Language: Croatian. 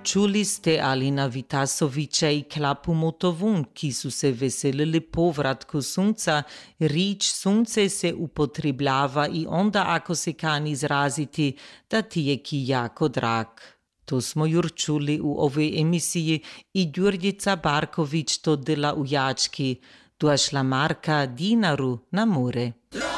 Čuli ste Alina Vitasovića i Klapu Motovun, ki su se veselili povratku sunca. Rič sunce se upotrebljava i onda ako se kan izraziti da ti je ki jako drag. To smo jur čuli u ovoj emisiji i Đurđica Barković to dela u Jački. Došla Marka dinaru na more.